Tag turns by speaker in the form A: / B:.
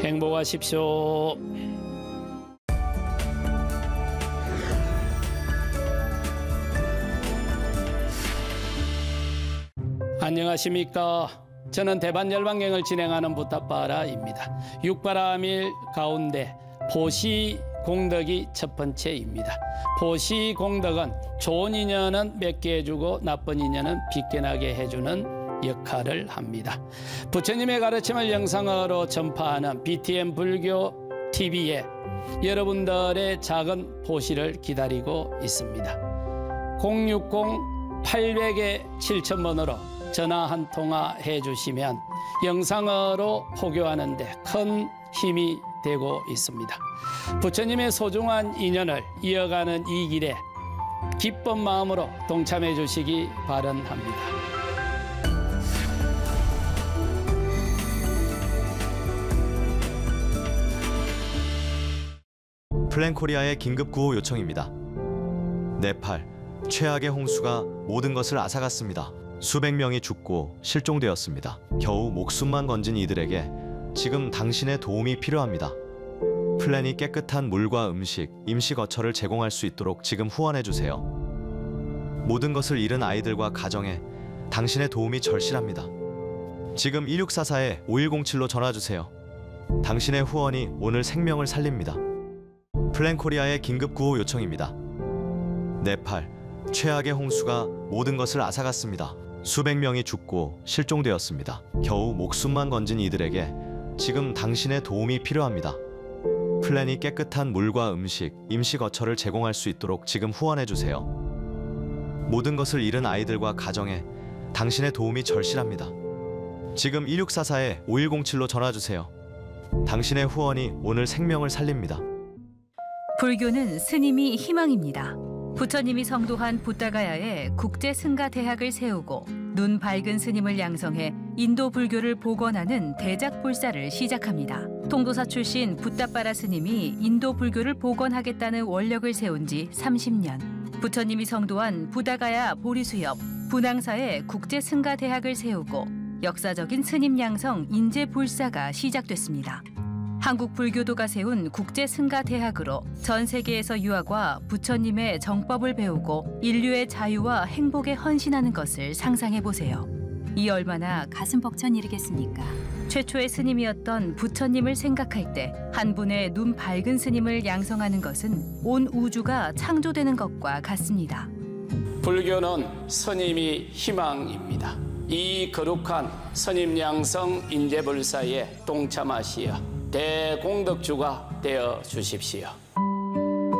A: 행복하십시오. 안녕하십니까. 저는 대반열반경을 진행하는 부타바라입니다. 육바라밀 가운데 보시공덕이 첫 번째입니다. 보시공덕은 좋은 인연은 맺게 해주고 나쁜 인연은 빗겨나게 해주는 역할을 합니다. 부처님의 가르침을 영상으로 전파하는 BTN 불교 TV에 여러분들의 작은 보시를 기다리고 있습니다. 060-800-7000번으로 전화 한 통화 해주시면 영상으로 포교하는 데 큰 힘이 되고 있습니다. 부처님의 소중한 인연을 이어가는 이 길에 기쁜 마음으로 동참해 주시기 바랍니다.
B: 플랜코리아의 긴급 구호 요청입니다. 네팔 최악의 홍수가 모든 것을 앗아갔습니다. 수백 명이 죽고 실종되었습니다. 겨우 목숨만 건진 이들에게 지금 당신의 도움이 필요합니다. 플랜이 깨끗한 물과 음식, 임시 거처를 제공할 수 있도록 지금 후원해주세요. 모든 것을 잃은 아이들과 가정에 당신의 도움이 절실합니다. 지금 1644-5107로 전화주세요. 당신의 후원이 오늘 생명을 살립니다. 플랜코리아의 긴급 구호 요청입니다. 네팔 최악의 홍수가 모든 것을 앗아갔습니다. 수백 명이 죽고 실종되었습니다. 겨우 목숨만 건진 이들에게 지금 당신의 도움이 필요합니다. 플랜이 깨끗한 물과 음식, 임시 거처를 제공할 수 있도록 지금 후원해주세요. 모든 것을 잃은 아이들과 가정에 당신의 도움이 절실합니다. 지금 1644-5107로 전화주세요. 당신의 후원이 오늘 생명을 살립니다.
C: 불교는 스님이 희망입니다. 부처님이 성도한 부타가야에 국제 승가 대학을 세우고 눈 밝은 스님을 양성해 인도 불교를 복원하는 대작불사를 시작합니다. 통도사 출신 부타바라 스님이 인도 불교를 복원하겠다는 원력을 세운 지 30년. 부처님이 성도한 부타가야 보리수협 분황사에 국제 승가 대학을 세우고 역사적인 스님 양성 인재불사가 시작됐습니다. 한국 불교도가 세운 국제 승가 대학으로 전 세계에서 유학과 부처님의 정법을 배우고 인류의 자유와 행복에 헌신하는 것을 상상해 보세요. 이 얼마나 가슴 벅찬 일이겠습니까? 최초의 스님이었던 부처님을 생각할 때 한 분의 눈 밝은 스님을 양성하는 것은 온 우주가 창조되는 것과 같습니다.
A: 불교는 스님이 희망입니다. 이 거룩한 스님 양성 인재불사에 동참하시어 대공덕주가 되어 주십시오.